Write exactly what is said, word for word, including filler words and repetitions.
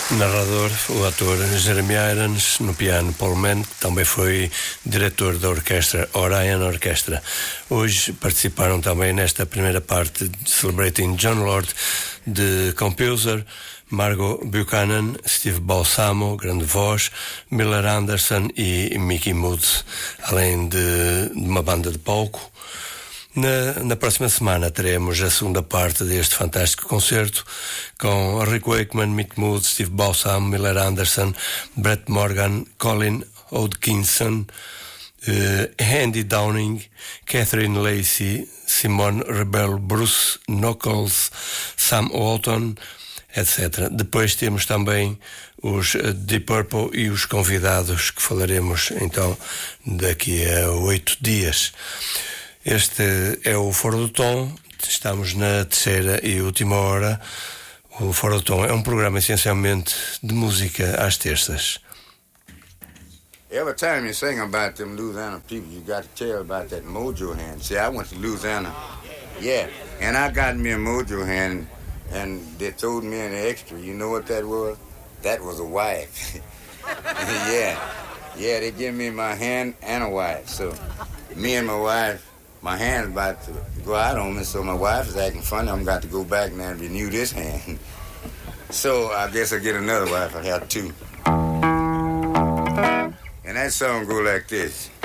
Narrador, o ator Jeremy Irons, no piano Paul Mann, que também foi diretor da orquestra Orion Orchestra. Hoje participaram também nesta primeira parte de Celebrating Jon Lord, de Composer, Margot Buchanan, Steve Balsamo, grande voz, Miller Anderson e Mickey Mood, além de, de uma banda de palco. Na, na próxima semana teremos a segunda parte deste fantástico concerto com Rick Wakeman, Mick Mood, Steve Balsam, Miller Anderson, Brett Morgan, Colin Hodgkinson, uh, Andy Downing, Catherine Lacey, Simone Rebel, Bruce Knuckles, Sam Walton, etcétera. Depois temos também os Deep Purple e os convidados que falaremos então daqui a oito dias. Este é o Fora do Tom, estamos na terceira e última hora. O Fora do Tom é um programa essencialmente de música às terças. Every time you sing about them Louisiana people, you got to tell about that mojo hand. See, I went to Louisiana, yeah, and I got me a mojo hand, and they told me an extra. You know what that was? That was a wife. yeah, yeah, they give me my hand and a wife. So me and my wife, my hand's about to go out on me, so my wife is acting funny. I'm got to go back now and renew this hand. So I guess I get another wife. I have two. And that song go like this.